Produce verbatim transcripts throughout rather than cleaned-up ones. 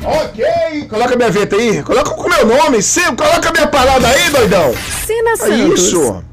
Ok, coloca minha vinheta aí, coloca com o meu nome, sim, coloca minha parada aí, doidão. Sina Santos. É isso.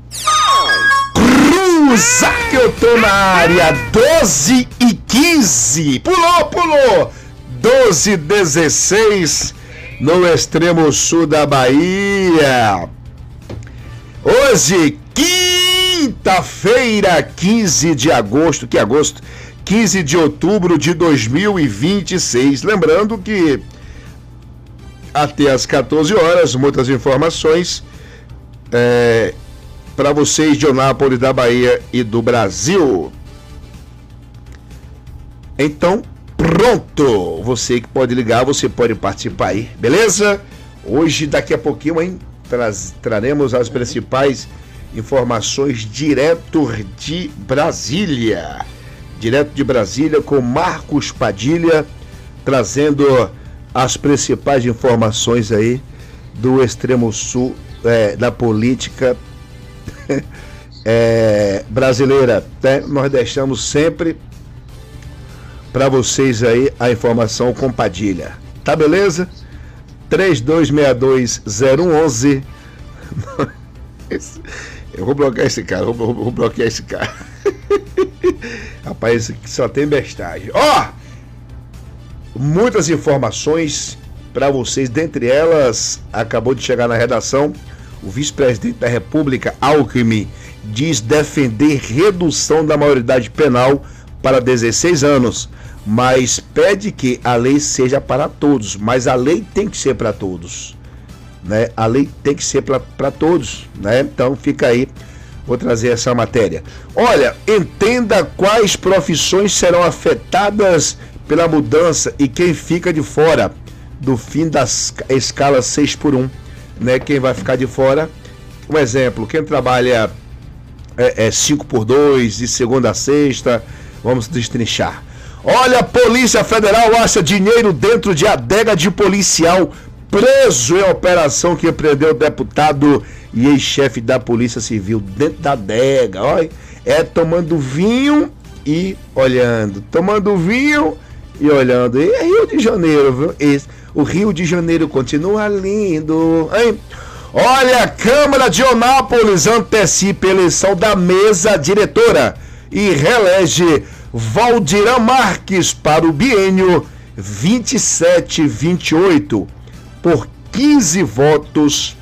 Cruza que eu tô na área, doze e quinze. Pulou, pulou. doze e dezesseis no extremo sul da Bahia. Hoje, quinta-feira, quinze de agosto, que agosto? quinze de outubro de dois mil e vinte e seis. Lembrando que até às quatorze horas, muitas informações é, para vocês de Eunápolis, da Bahia e do Brasil. Então, pronto! Você que pode ligar, você pode participar aí, beleza? Hoje, daqui a pouquinho, hein, traz, traremos as principais informações direto de Brasília. Direto de Brasília com Marcos Padilha, trazendo as principais informações aí do extremo sul é, da política é, brasileira, né? Nós deixamos sempre para vocês aí a informação com Padilha, tá beleza? três dois seis dois zero um um um. Eu vou bloquear esse cara, vou, vou, vou bloquear esse cara. Rapaz, só tem bestagem. Ó, oh, muitas informações para vocês. Dentre elas, acabou de chegar na redação, o vice-presidente da República, Alckmin, diz defender redução da maioridade penal para dezesseis anos, mas pede que a lei seja para todos. Mas a lei tem que ser para todos, né? A lei tem que ser para todos, né? Então fica aí. Vou trazer essa matéria. Olha, entenda quais profissões serão afetadas pela mudança e quem fica de fora do fim da escala seis por um, né? Quem vai ficar de fora, um exemplo, quem trabalha é, é cinco por dois, de segunda a sexta, vamos destrinchar. Olha, a Polícia Federal acha dinheiro dentro de adega de policial preso em operação que prendeu o deputado e ex-chefe da Polícia Civil dentro da adega. Olha, é tomando vinho e olhando, tomando vinho e olhando. E é Rio de Janeiro, viu? Esse, o Rio de Janeiro continua lindo, hein? Olha, a Câmara de Eunápolis antecipa a eleição da mesa diretora e reelege Valdiran Marques para o biênio vinte e sete vinte e oito por quinze votos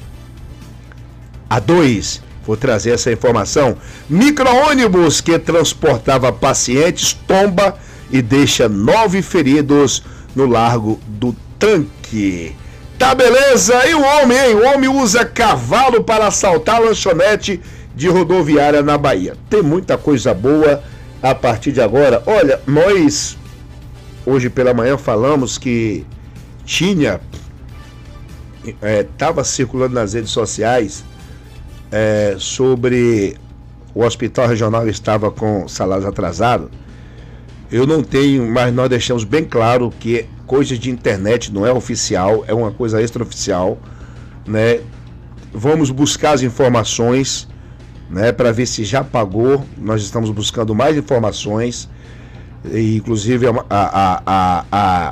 a dois. Vou trazer essa informação. Micro-ônibus que transportava pacientes tomba e deixa nove feridos no Largo do Tanque. Tá beleza? E o homem, hein? O homem usa cavalo para assaltar a lanchonete de rodoviária na Bahia. Tem muita coisa boa a partir de agora. Olha, nós hoje pela manhã falamos que tinha estava é, circulando nas redes sociais é, sobre o hospital regional estava com salários atrasados. Eu não tenho, mas nós deixamos bem claro que coisa de internet não é oficial, é uma coisa extraoficial, né? Vamos buscar as informações, né, para ver se já pagou. Nós estamos buscando mais informações, e inclusive a, a, a, a,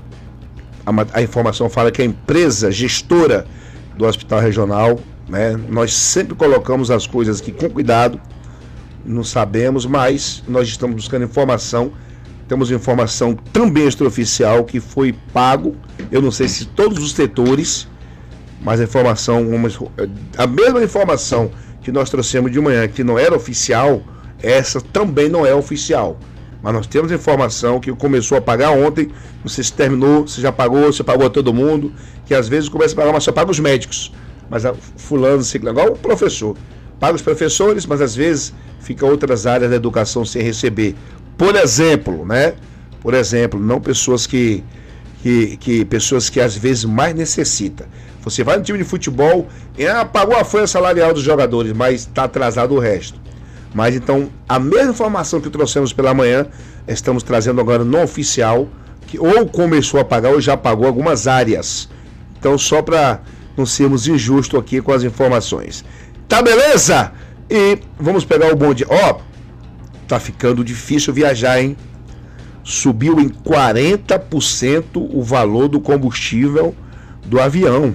a, a informação fala que a empresa gestora do hospital regional, né, nós sempre colocamos as coisas aqui com cuidado, não sabemos, mas nós estamos buscando informação. Temos informação também extraoficial que foi pago, eu não sei se todos os setores, mas a informação, uma, a mesma informação que nós trouxemos de manhã, que não era oficial, essa também não é oficial. Mas nós temos informação que começou a pagar ontem, não sei se terminou, se já pagou, se pagou a todo mundo, que às vezes começa a pagar, mas só paga os médicos. Mas a fulano, igual o professor, paga os professores, mas às vezes fica outras áreas da educação sem receber. Por exemplo, né? Por exemplo, não pessoas que, que, que pessoas que às vezes mais necessitam. Você vai no time de futebol e ah, pagou a folha salarial dos jogadores, mas está atrasado o resto. Mas então, a mesma informação que trouxemos pela manhã, estamos trazendo agora no oficial, que ou começou a pagar ou já pagou algumas áreas. Então, só para não sermos injustos aqui com as informações. Tá beleza? E vamos pegar o bonde. Ó, tá ficando difícil viajar, hein? subiu em quarenta por cento o valor do combustível do avião.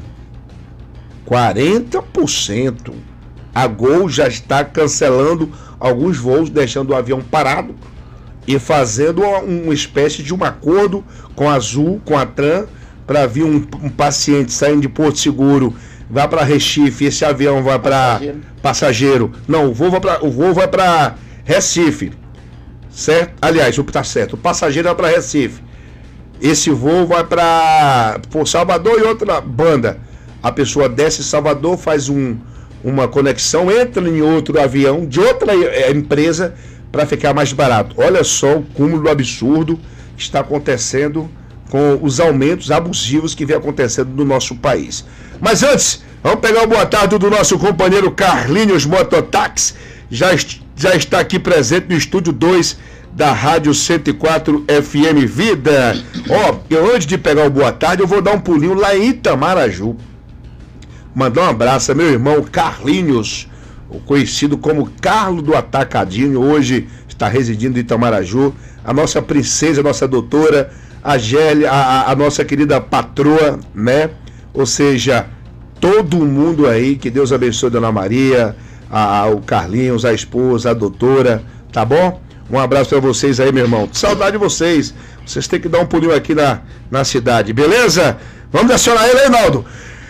quarenta por cento. A Gol já está cancelando alguns voos, deixando o avião parado e fazendo uma espécie de um acordo com a Azul, com a Tran, para vir um, um paciente saindo de Porto Seguro, vai para Recife, esse avião vai para passageiro. passageiro. Não, o voo vai para o voo vai para Recife. Certo? Aliás, o que está certo, o passageiro vai para Recife. Esse voo vai para Salvador e outra banda. A pessoa desce em Salvador, faz um, uma conexão, entra em outro avião de outra empresa para ficar mais barato. Olha só o cúmulo absurdo que está acontecendo com os aumentos abusivos que vem acontecendo no nosso país. Mas antes, vamos pegar o boa tarde do nosso companheiro Carlinhos Mototáxi. Já, já está aqui presente no estúdio dois da Rádio cento e quatro F M Vida. Ó, eu antes de pegar o boa tarde, eu vou dar um pulinho lá em Itamaraju. Mandar um abraço a meu irmão Carlinhos, o conhecido como Carlos do Atacadinho, hoje está residindo em Itamaraju. A nossa princesa, a nossa doutora, a Gélia, a, a nossa querida patroa, né? Ou seja, todo mundo aí, que Deus abençoe a Dona Maria, a, a, o Carlinhos, a esposa, a doutora, tá bom? Um abraço pra vocês aí, meu irmão. Saudade de vocês. Vocês têm que dar um pulinho aqui na, na cidade, beleza? Vamos acionar ele, Reinaldo.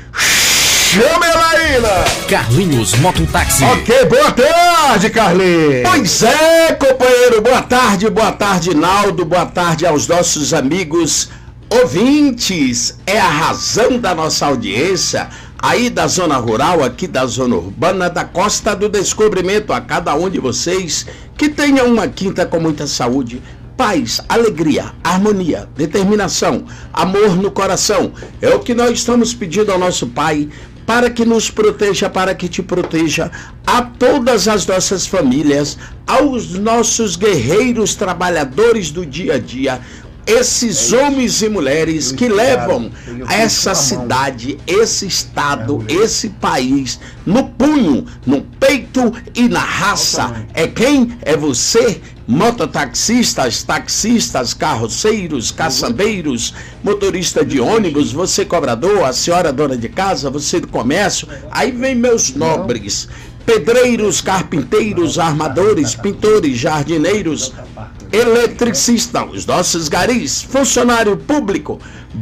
Chama ela aí, né? Carlinhos Mototáxi. Ok, boa tarde, Carlinhos. Pois é, companheiro, boa tarde, boa tarde, Naldo, boa tarde aos nossos amigos ouvintes. É a razão da nossa audiência, aí da zona rural, aqui da zona urbana, da Costa do Descobrimento, a cada um de vocês, que tenha uma quinta com muita saúde, paz, alegria, harmonia, determinação, amor no coração. É o que nós estamos pedindo ao nosso Pai, para que nos proteja, para que te proteja, a todas as nossas famílias, aos nossos guerreiros trabalhadores do dia a dia, esses homens e mulheres que levam essa cidade, esse estado, esse país no punho, no peito e na raça. É quem? É você, mototaxistas, taxistas, carroceiros, caçambeiros, motorista de ônibus, você cobrador, a senhora dona de casa, você do comércio. Aí vem meus nobres, pedreiros, carpinteiros, armadores, pintores, jardineiros, eletricistas, os nossos garis, funcionário público.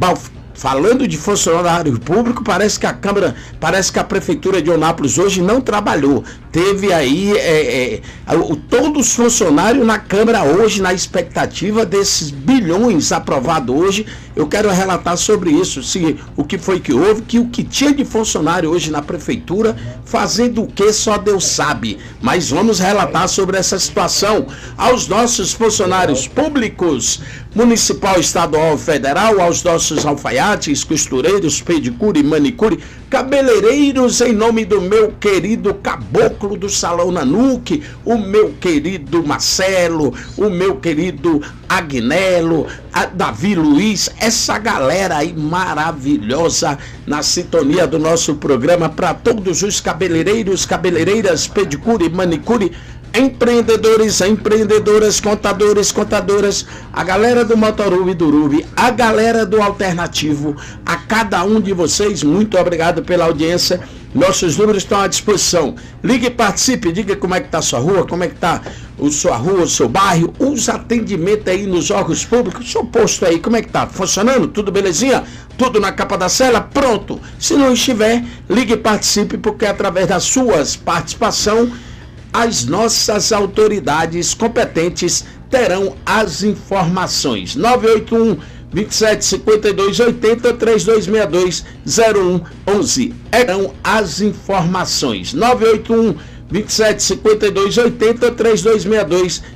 Falando de funcionário público, parece que a Câmara, parece que a Prefeitura de Eunápolis hoje não trabalhou. Teve aí é, é, todos os funcionários na Câmara hoje, na expectativa desses bilhões aprovados hoje. Eu quero relatar sobre isso, se, o que foi que houve, que o que tinha de funcionário hoje na Prefeitura, fazendo o que só Deus sabe. Mas vamos relatar sobre essa situação aos nossos funcionários públicos, municipal, estadual, federal, aos nossos alfaiates, costureiros, pedicure, manicure, cabeleireiros, em nome do meu querido caboclo do Salão Nanuque, o meu querido Marcelo, o meu querido Agnello, a Davi Luiz, essa galera aí maravilhosa na sintonia do nosso programa, para todos os cabeleireiros, cabeleireiras, pedicure, manicure, empreendedores, empreendedoras, contadores, contadoras, a galera do Motorubi e do Rubi, a galera do Alternativo, a cada um de vocês, muito obrigado pela audiência. Nossos números estão à disposição. Ligue e participe, diga como é que está a sua rua, como é que está a sua rua, o seu bairro, os atendimentos aí nos órgãos públicos, o seu posto aí, como é que está? Funcionando? Tudo belezinha? Tudo na capa da cela? Pronto. Se não estiver, ligue e participe, porque através das suas participação, as nossas autoridades competentes terão as informações. nove oito um, vinte e sete, cinquenta e dois, oitenta, trinta e dois sessenta e dois, zero um onze. Terão as informações. nove oito um, vinte e sete, cinquenta e dois, oitenta, trinta e dois sessenta e dois,